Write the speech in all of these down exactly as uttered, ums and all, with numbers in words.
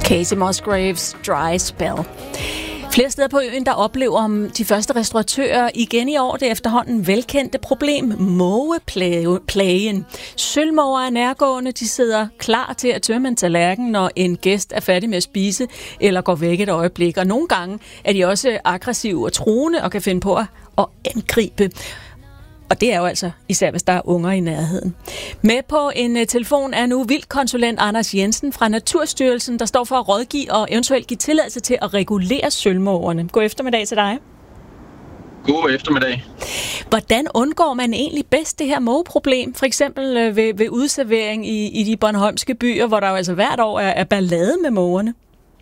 Kacey Musgraves Dry Spell. Flere steder på øen, der oplever de første restauratører igen i år det efterhånden velkendte problem, mågeplagen. Sølvmåger er nærgående, de sidder klar til at tømme en tallerken, når en gæst er færdig med at spise eller går væk et øjeblik. Og nogle gange er de også aggressive og truende og kan finde på at angribe. Og det er jo altså især, hvis der er unger i nærheden. Med på en uh, telefon er nu vildkonsulent Anders Jensen fra Naturstyrelsen, der står for at rådgive og eventuelt give tilladelse til at regulere sølvmågerne. God eftermiddag til dig. God eftermiddag. Hvordan undgår man egentlig bedst det her mågeproblem? For eksempel uh, ved, ved udservering i, i de bornholmske byer, hvor der jo altså hvert år er, er ballade med mågerne.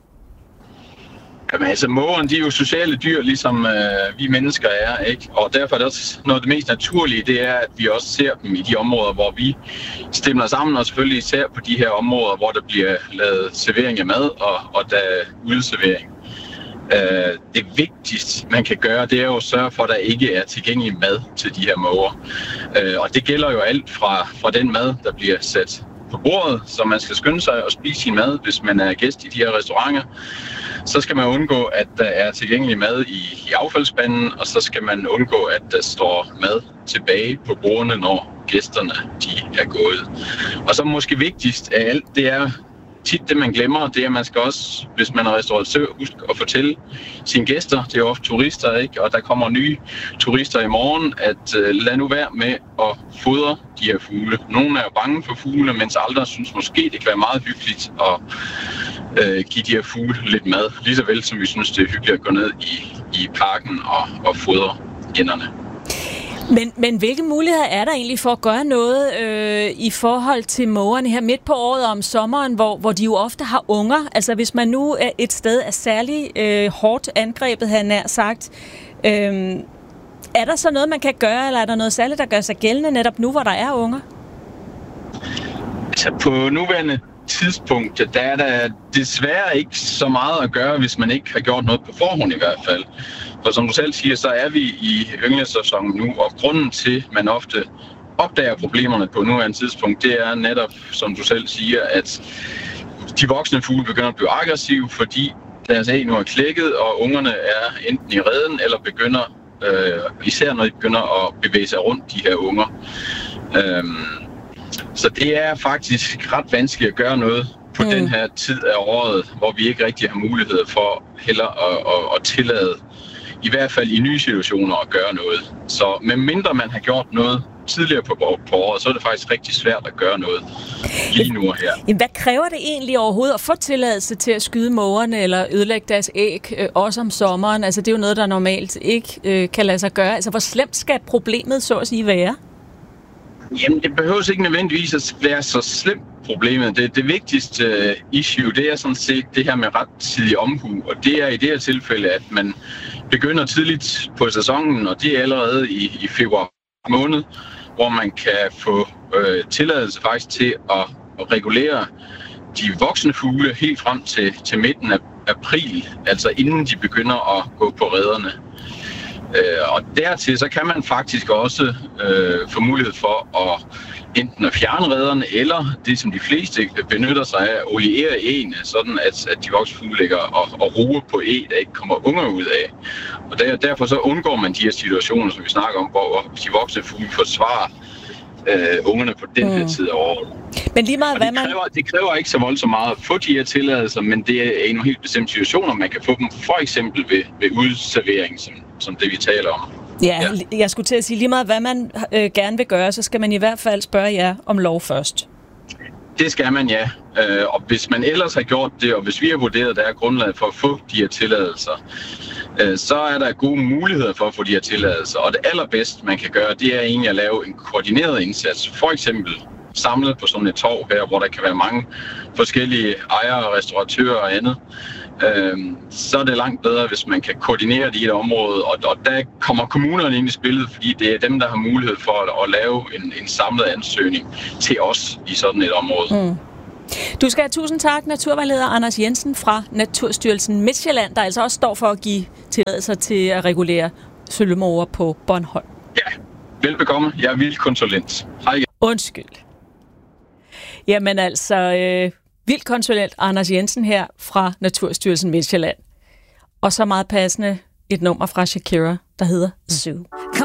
Jamen altså, mågerne, de er jo sociale dyr, ligesom øh, vi mennesker er, ikke? Og derfor er det også noget af det mest naturlige, det er, at vi også ser dem i de områder, hvor vi stemmer sammen, og selvfølgelig især på de her områder, hvor der bliver lavet servering af mad, og, og der er udservering. Øh, det vigtigste, man kan gøre, det er jo at sørge for, at der ikke er tilgængelig mad til de her måger. Øh, og det gælder jo alt fra, fra den mad, der bliver sat på bordet, så man skal skynde sig at spise sin mad, hvis man er gæst i de her restauranter. Så skal man undgå, at der er tilgængelig mad i, i affaldsspanden, og så skal man undgå, at der står mad tilbage på bordene, når gæsterne de er gået. Og så måske vigtigst af alt, det er tit det, man glemmer, det er, at man skal også, hvis man er restauratør, huske at fortælle sine gæster, det er ofte turister, ikke? Og der kommer nye turister i morgen, at uh, lad nu være med at fodre de her fugle. Nogle er bange for fugle, mens andre synes måske, det kan være meget hyggeligt at uh, give de her fugle lidt mad. Lige så vel som vi synes, det er hyggeligt at gå ned i, i parken og, og fodre ænderne. Men, men hvilke muligheder er der egentlig for at gøre noget øh, i forhold til mågerne her midt på året om sommeren, hvor, hvor de jo ofte har unger? Altså hvis man nu er et sted er særlig øh, hårdt angrebet, havde nær sagt, øh, er der så noget, man kan gøre, eller er der noget særligt, der gør sig gældende netop nu, hvor der er unger? Altså på nuværende tidspunkt, der er der desværre ikke så meget at gøre, hvis man ikke har gjort noget på forhånd i hvert fald. For som du selv siger, så er vi i ynglesæsonen nu, og grunden til, at man ofte opdager problemerne på nuværende tidspunkt, det er netop, som du selv siger, at de voksne fugle begynder at blive aggressive, fordi deres æg nu er klækket, og ungerne er enten i reden, eller begynder, øh, især når de begynder at bevæge sig rundt, de her unger. Øhm, så det er faktisk ret vanskeligt at gøre noget på mm. den her tid af året, hvor vi ikke rigtig har mulighed for heller at, at, at tillade, i hvert fald i nye situationer, at gøre noget. Så medmindre man har gjort noget tidligere på, på året, så er det faktisk rigtig svært at gøre noget lige nu og her. Jamen, hvad kræver det egentlig overhovedet at få tilladelse til at skyde mågerne eller ødelægge deres æg, øh, også om sommeren? Altså, det er jo noget, der normalt ikke øh, kan lade sig gøre. Altså, hvor slemt skal problemet så at sige være? Jamen, det behøver ikke nødvendigvis at være så slemt problemet. Det, det vigtigste uh, issue, det er sådan set det her med rettidig omhu, og det er i det her tilfælde, at man begynder tidligt på sæsonen, og det er allerede i, i februar måned, hvor man kan få øh, tilladelse faktisk til at, at regulere de voksne fugle helt frem til, til midten af april, altså inden de begynder at gå på rederne. Øh, og dertil så kan man faktisk også øh, få mulighed for at enten at fjerne rederne, eller det som de fleste benytter sig af, oliere ægene, sådan at, at de voksne fugle ligger og, og ruer på æg, der ikke kommer unger ud af. Og der, derfor så undgår man de her situationer, som vi snakker om, hvor de voksne fugle forsvarer øh, ungerne på den her tid af året. Men lige meget, og hvad det, man... kræver, det kræver ikke så voldsomt meget at få de her tilladelser, men det er i nogle helt bestemte situationer, man kan få dem, for eksempel ved, ved udservering, som, som det vi taler om. Ja, ja, jeg skulle til at sige, lige meget hvad man øh, gerne vil gøre, så skal man i hvert fald spørge jer om lov først. Det skal man, ja. Øh, og hvis man ellers har gjort det, og hvis vi har vurderet, at der er grundlag for at få de her tilladelser, øh, så er der gode muligheder for at få de her tilladelser. Og det allerbedste, man kan gøre, det er egentlig at lave en koordineret indsats. For eksempel samlet på sådan et torv her, hvor der kan være mange forskellige ejere, restauratører og andet. Øhm, så er det langt bedre, hvis man kan koordinere det i et område, og, og der kommer kommunerne ind i spillet, fordi det er dem, der har mulighed for at, at lave en, en samlet ansøgning til os i sådan et område. Mm. Du skal have tusind tak, naturvejleder Anders Jensen fra Naturstyrelsen Midtsjælland, der altså også står for at give tilladelser til at regulere sølvmåger på Bornholm. Ja, velbekomme. Jeg er vildkonsulent. Hej igen. Undskyld. Jamen altså... Øh Vildkonsulent Anders Jensen her fra Naturstyrelsen Midtjylland. Og så meget passende et nummer fra Shakira, der hedder Zoo.